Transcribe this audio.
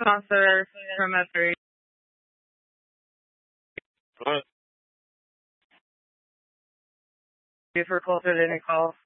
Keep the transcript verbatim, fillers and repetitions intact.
Sponsor from F three. What? For closer to any call.